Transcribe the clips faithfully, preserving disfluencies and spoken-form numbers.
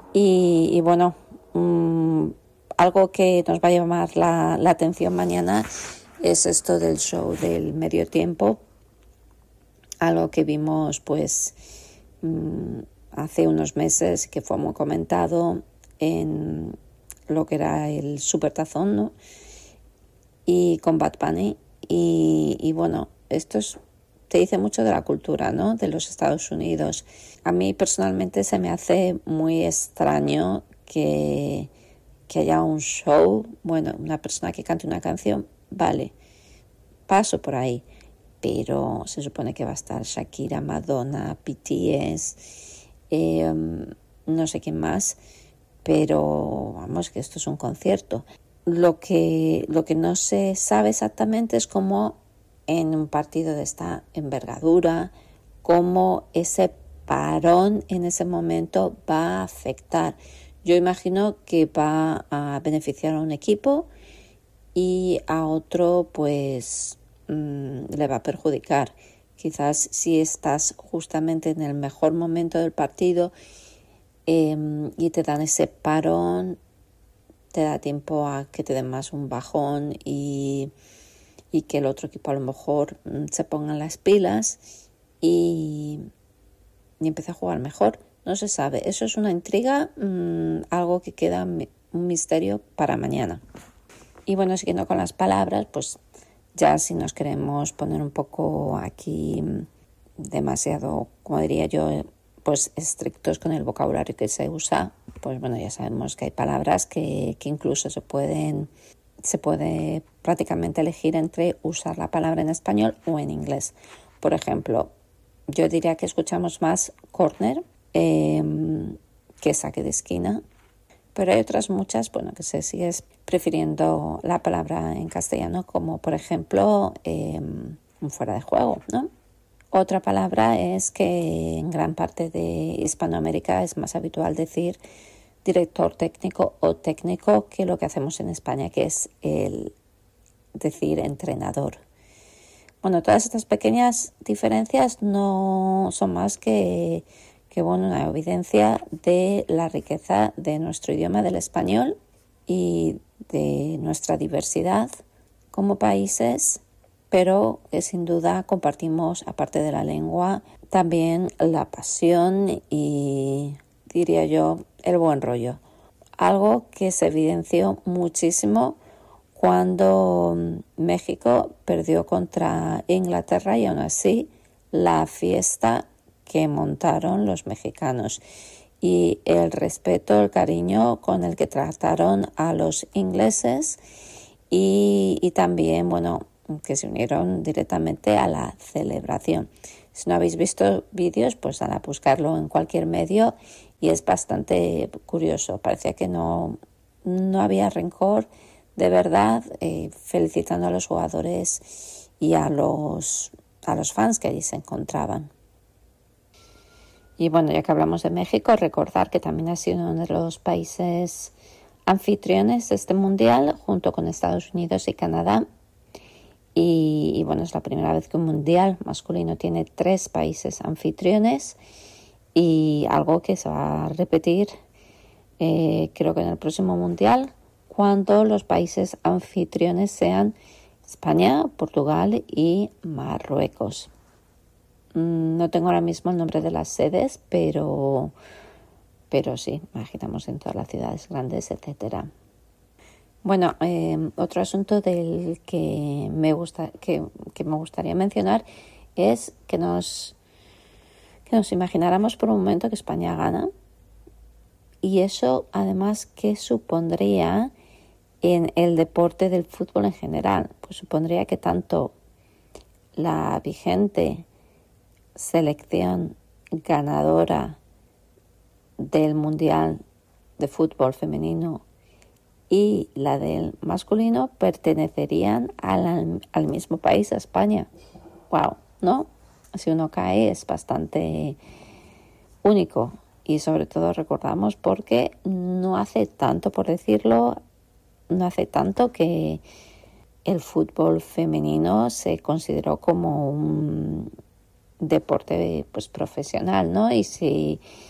Y, y bueno, mmm, algo que nos va a llamar la, la atención mañana es esto del show del medio tiempo, algo que vimos pues mmm, hace unos meses, que fue muy comentado en lo que era el Supertazón, ¿no? Y con Bad Bunny. Y, y bueno, esto es, te dice mucho de la cultura, ¿no? De los Estados Unidos. A mí personalmente se me hace muy extraño que, que haya un show, bueno, una persona que cante una canción, vale, paso por ahí, pero se supone que va a estar Shakira, Madonna, B T S, eh, no sé quién más, pero vamos, que esto es un concierto. Lo que, lo que no se sabe exactamente es cómo en un partido de esta envergadura, cómo ese parón en ese momento va a afectar. Yo imagino que va a beneficiar a un equipo y a otro pues mmm, le va a perjudicar. Quizás si estás justamente en el mejor momento del partido eh, y te dan ese parón, te da tiempo a que te den más un bajón y, y que el otro equipo a lo mejor se pongan las pilas y, y empiece a jugar mejor. No se sabe. Eso es una intriga, mmm, algo que queda un misterio para mañana. Y bueno, siguiendo con las palabras, pues ya si nos queremos poner un poco aquí demasiado, como diría yo, pues estrictos con el vocabulario que se usa, pues bueno, ya sabemos que hay palabras que, que incluso se pueden, se puede prácticamente elegir entre usar la palabra en español o en inglés. Por ejemplo, yo diría que escuchamos más corner eh, que saque de esquina, pero hay otras muchas, bueno, que se sigue prefiriendo la palabra en castellano, como por ejemplo eh, un fuera de juego, ¿no? Otra palabra es que en gran parte de Hispanoamérica es más habitual decir director técnico o técnico que lo que hacemos en España, que es el decir entrenador. Bueno, todas estas pequeñas diferencias no son más que, que bueno, una evidencia de la riqueza de nuestro idioma, del español, y de nuestra diversidad como países, pero que sin duda compartimos, aparte de la lengua, también la pasión y, diría yo, el buen rollo. Algo que se evidenció muchísimo cuando México perdió contra Inglaterra, y aún así la fiesta que montaron los mexicanos y el respeto, el cariño con el que trataron a los ingleses y, y también, bueno, que se unieron directamente a la celebración. Si no habéis visto vídeos, pues a buscarlo en cualquier medio y es bastante curioso. Parecía que no, no había rencor, de verdad, eh, felicitando a los jugadores y a los, a los fans que allí se encontraban. Y bueno, ya que hablamos de México, recordar que también ha sido uno de los países anfitriones de este mundial, junto con Estados Unidos y Canadá. Y, y bueno, es la primera vez que un mundial masculino tiene tres países anfitriones y algo que se va a repetir, eh, creo que en el próximo mundial, cuando los países anfitriones sean España, Portugal y Marruecos. No tengo ahora mismo el nombre de las sedes, pero, pero sí, imaginamos en todas las ciudades grandes, etcétera. Bueno, eh, otro asunto del que me gusta, que, que me gustaría mencionar es que nos, que nos imagináramos por un momento que España gana, y eso además ¿qué supondría en el deporte del fútbol en general? Pues supondría que tanto la vigente selección ganadora del Mundial de Fútbol Femenino y la del masculino pertenecerían al, al mismo país, a España. Wow, ¿no? Si uno cae es bastante único y sobre todo recordamos porque no hace tanto, por decirlo, no hace tanto que el fútbol femenino se consideró como un deporte pues profesional, ¿no? Y si,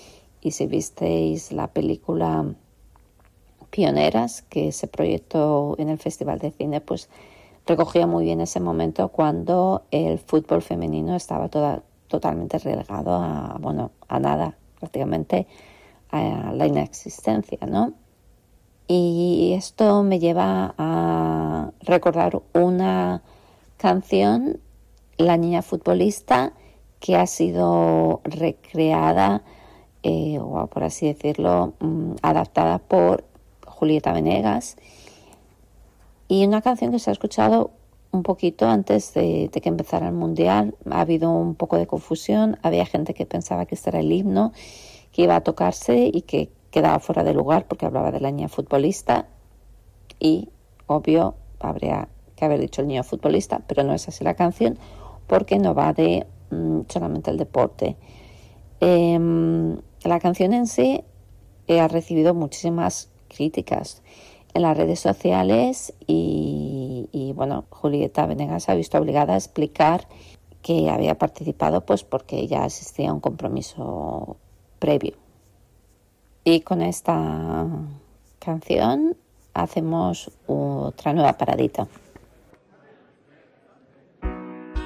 y si visteis la película Pioneras, que se proyectó en el Festival de Cine, pues recogía muy bien ese momento cuando el fútbol femenino estaba toda, totalmente relegado a, bueno, a nada, prácticamente a la inexistencia, ¿no? Y esto me lleva a recordar una canción, La Niña Futbolista, que ha sido recreada, eh, o por así decirlo, mmm, adaptada por Julieta Venegas, y una canción que se ha escuchado un poquito antes de, de que empezara el Mundial. Ha habido un poco de confusión, había gente que pensaba que este era el himno que iba a tocarse y que quedaba fuera de lugar porque hablaba de la niña futbolista, y obvio habría que haber dicho el niño futbolista, pero no es así la canción porque no va de mmm, solamente el deporte. Eh, la canción en sí eh, ha recibido muchísimas críticas en las redes sociales y, y bueno, Julieta Venegas se ha visto obligada a explicar que había participado pues porque ya existía un compromiso previo. Y con esta canción hacemos otra nueva paradita.